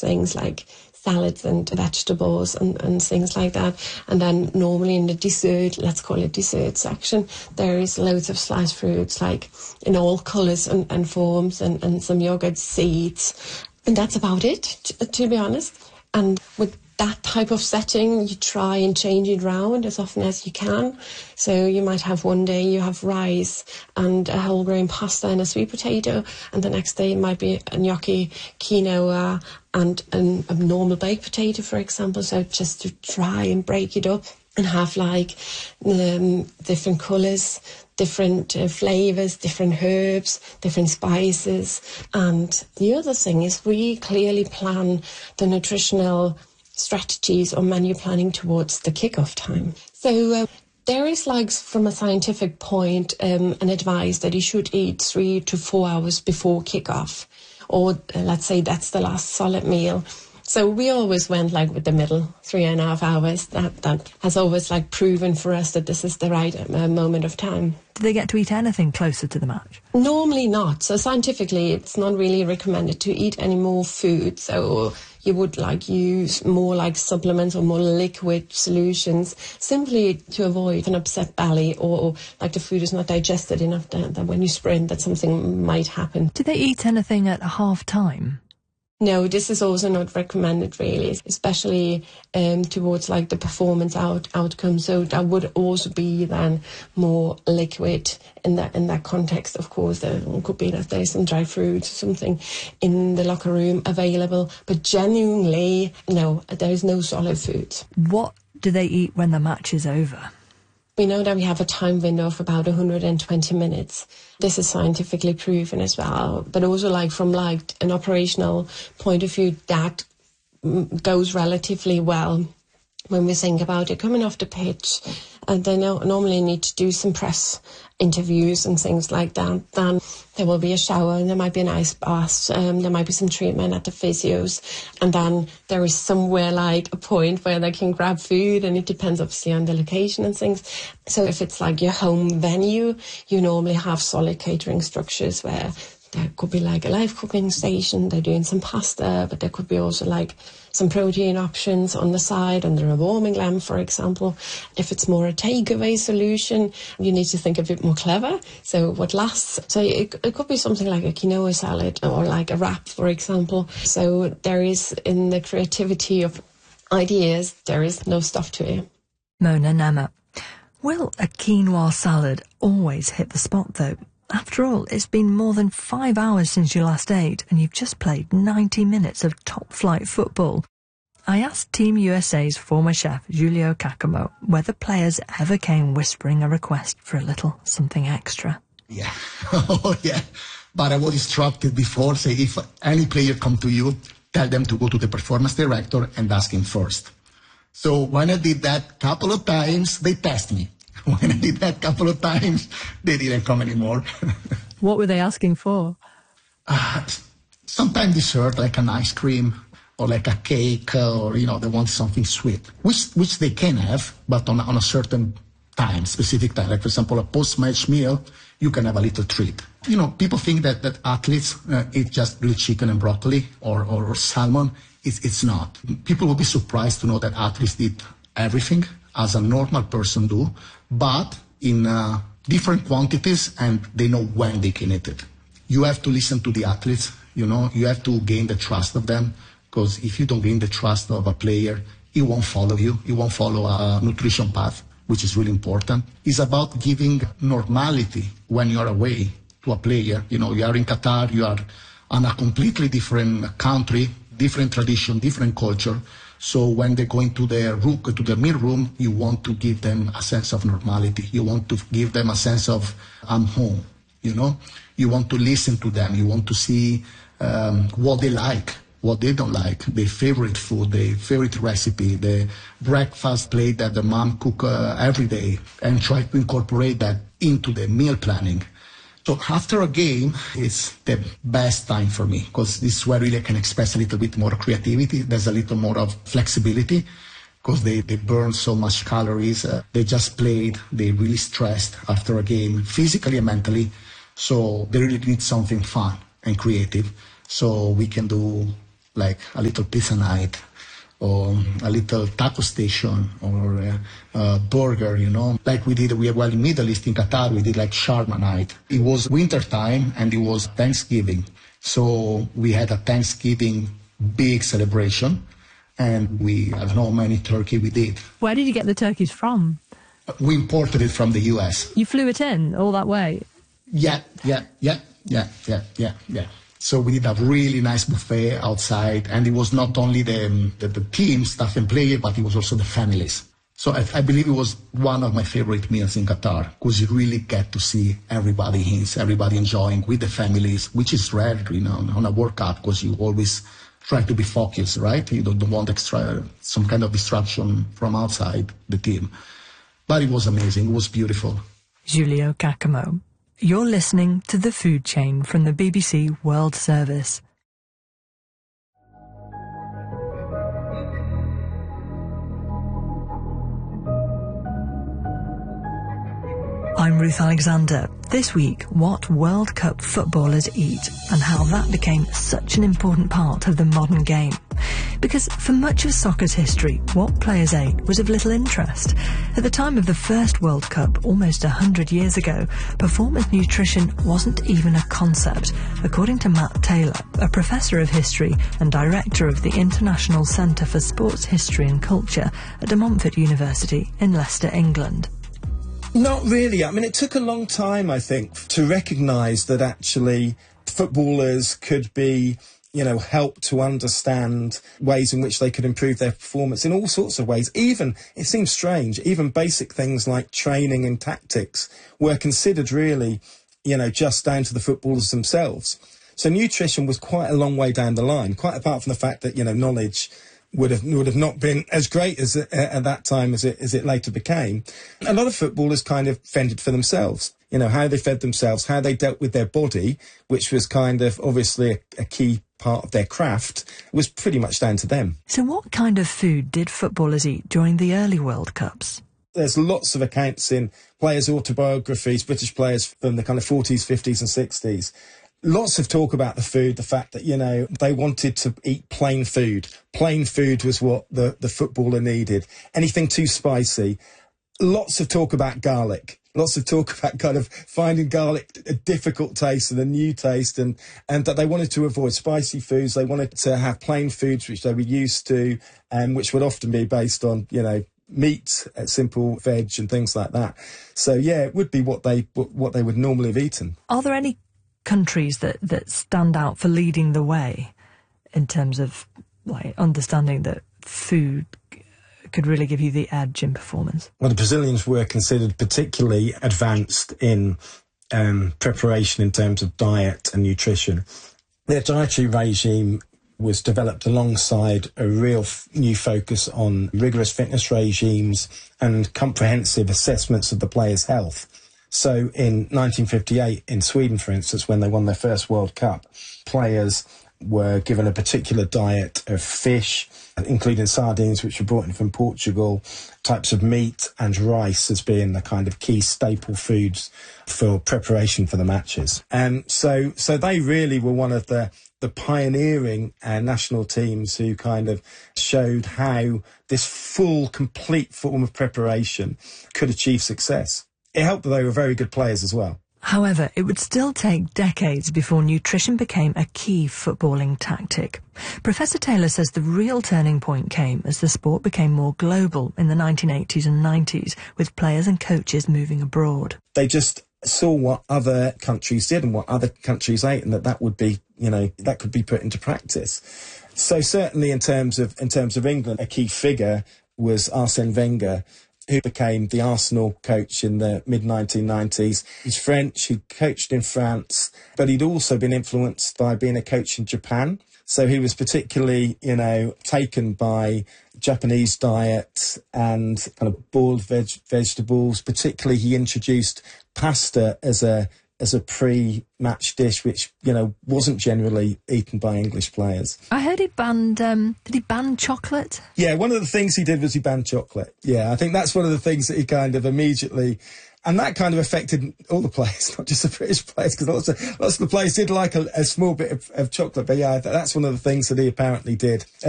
things like salads and vegetables and things like that. And then normally in the dessert, let's call it dessert section, there is loads of sliced fruits, like in all colours and forms, and some yogurt seeds. And that's about it, to be honest. And with that type of setting, you try and change it around as often as you can. So you might have one day you have rice and a whole grain pasta and a sweet potato, and the next day it might be a gnocchi, quinoa and a normal baked potato, for example. So just to try and break it up and have like different colours, different flavours, different herbs, different spices. And the other thing is we clearly plan the nutritional strategies or menu planning towards the kick-off time. So there is, like, from a scientific point, an advice that you should eat 3 to 4 hours before kick-off, or let's say that's the last solid meal. So we always went like with the middle, 3.5 hours. That has always like proven for us that this is the right moment of time. Do they get to eat anything closer to the match? Normally not. So scientifically, it's not really recommended to eat any more food. So you would like use more like supplements or more liquid solutions, simply to avoid an upset belly, or like the food is not digested enough that when you sprint that something might happen. Do they eat anything at half time? No, this is also not recommended really, especially towards like the performance outcome. So that would also be then more liquid in that context. Of course, there could be that there's some dry fruits or something in the locker room available, but genuinely, no, there is no solid food. What do they eat when the match is over? We know that we have a time window of about 120 minutes. This is scientifically proven as well, but also like from like an operational point of view, that goes relatively well when we think about it. Coming off the pitch, and they normally need to do some press interviews and things like that. Then there will be a shower, and there might be an ice bath, there might be some treatment at the physios, and then there is somewhere like a point where they can grab food, and it depends obviously on the location and things. So if it's like your home venue, you normally have solid catering structures where there could be like a live cooking station, they're doing some pasta, but there could be also like some protein options on the side under a warming lamp, for example. If it's more a takeaway solution, you need to think a bit more clever. So what lasts? So it could be something like a quinoa salad or like a wrap, for example. So there is, in the creativity of ideas, there is no stuff to it. Mona Nemeth. Will a quinoa salad always hit the spot, though? After all, it's been more than 5 hours since you last ate, and you've just played 90 minutes of top-flight football. I asked Team USA's former chef, Giulio Caccamo, whether players ever came whispering a request for a little something extra. Yeah, oh yeah. But I was instructed before, say, if any player come to you, tell them to go to the performance director and ask him first. So when I did that couple of times, they test me. When I did that couple of times, they didn't come anymore. What were they asking for? Sometimes dessert, like an ice cream or like a cake, or, you know, they want something sweet, which they can have, but on a certain time, specific time. Like, for example, a post-match meal, you can have a little treat. You know, people think that athletes eat just grilled chicken and broccoli or salmon. It's not. People will be surprised to know that athletes eat everything, as a normal person do, but in different quantities, and they know when they can eat it. You have to listen to the athletes, you know, you have to gain the trust of them, because if you don't gain the trust of a player, he won't follow you, he won't follow a nutrition path, which is really important. It's about giving normality when you're away to a player. You know, you are in Qatar, you are on a completely different country, different tradition, different culture. So when they go into their room, to the meal room, you want to give them a sense of normality. You want to give them a sense of, I'm home, you know? You want to listen to them. You want to see what they like, what they don't like, their favorite food, their favorite recipe, the breakfast plate that the mom cook every day, and try to incorporate that into the meal planning. So after a game, it's the best time for me, because this is where really I can express a little bit more creativity. There's a little more of flexibility, because they burn so much calories. They just played. They really stressed after a game, physically and mentally. So they really need something fun and creative. So we can do like a little pizza night, or a little taco station, or a burger, Like we did, in Middle East, in Qatar, we did like shawarma night. It was winter time and it was Thanksgiving. So we had a Thanksgiving big celebration, and I don't know how many turkey we did. Where did you get the turkeys from? We imported it from the US. You flew it in all that way? Yeah. So we did a really nice buffet outside, and it was not only the team, staff and player, but it was also the families. So I believe it was one of my favorite meals in Qatar, because you really get to see everybody enjoying with the families, which is rare, on a World Cup, because you always try to be focused, right? You don't want some kind of distraction from outside the team. But it was amazing. It was beautiful. Giulio Caccamo. You're listening to The Food Chain from the BBC World Service. I'm Ruth Alexander. This week, what World Cup footballers eat and how that became such an important part of the modern game. Because for much of soccer's history, what players ate was of little interest. At the time of the first World Cup, almost 100 years ago, performance nutrition wasn't even a concept, according to Matt Taylor, a professor of history and director of the International Centre for Sports History and Culture at De Montfort University in Leicester, England. Not really. I mean, it took a long time, I think, to recognise that actually footballers could be, helped to understand ways in which they could improve their performance in all sorts of ways. Even, it seems strange, even basic things like training and tactics were considered really, just down to the footballers themselves. So nutrition was quite a long way down the line, quite apart from the fact that, knowledge would have not been as great as at that time as it later became. A lot of footballers kind of fended for themselves. How they fed themselves, how they dealt with their body, which was kind of obviously a key part of their craft, was pretty much down to them. So what kind of food did footballers eat during the early World Cups? There's lots of accounts in players' autobiographies, British players from the kind of 40s, 50s and 60s. Lots of talk about the food, the fact that, they wanted to eat plain food. Plain food was what the footballer needed. Anything too spicy. Lots of talk about garlic. Lots of talk about kind of finding garlic a difficult taste and a new taste, and that they wanted to avoid spicy foods. They wanted to have plain foods, which they were used to, and which would often be based on, meat, simple veg and things like that. So, yeah, it would be what they would normally have eaten. Are there any countries that stand out for leading the way in terms of understanding that food could really give you the edge in performance? Well, the Brazilians were considered particularly advanced in preparation in terms of diet and nutrition. Their dietary regime was developed alongside a real new focus on rigorous fitness regimes and comprehensive assessments of the players' health. So in 1958, in Sweden, for instance, when they won their first World Cup, players were given a particular diet of fish, including sardines, which were brought in from Portugal, types of meat and rice as being the kind of key staple foods for preparation for the matches. So they really were one of the pioneering national teams who kind of showed how this full, complete form of preparation could achieve success. It helped that they were very good players as well. However, it would still take decades before nutrition became a key footballing tactic. Professor Taylor says the real turning point came as the sport became more global in the 1980s and 90s, with players and coaches moving abroad. They just saw what other countries did and what other countries ate, and that would be, that could be put into practice. So certainly in terms of England, a key figure was Arsène Wenger, who became the Arsenal coach in the mid-1990s. He's French, he coached in France, but he'd also been influenced by being a coach in Japan. So he was particularly, taken by Japanese diet and kind of boiled vegetables. Particularly, he introduced pasta as a pre-match dish, which, wasn't generally eaten by English players. I heard he banned, did he ban chocolate? Yeah, one of the things he did was he banned chocolate. Yeah, I think that's one of the things that he kind of immediately And that kind of affected all the players, not just the British players, because lots of the players did like a small bit of chocolate. But yeah, that's one of the things that he apparently did.